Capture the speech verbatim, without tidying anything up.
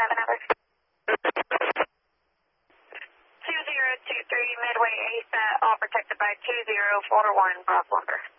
seven, over. two zero two three, Midway A S A T, all protected by two zero four one, Bravo number.